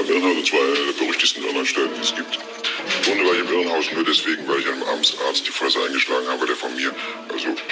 beim Irrenhaus, und zwar eine der berüchtigsten Irrenanstalten, die es gibt. Im Grunde war ich im Irrenhaus nur deswegen, weil ich einem Amtsarzt die Fresse eingeschlagen habe, der von mir, also